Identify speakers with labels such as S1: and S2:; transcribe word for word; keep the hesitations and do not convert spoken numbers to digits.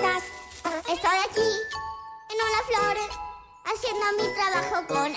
S1: estás? Estoy aquí, en una flor, haciendo mi trabajo con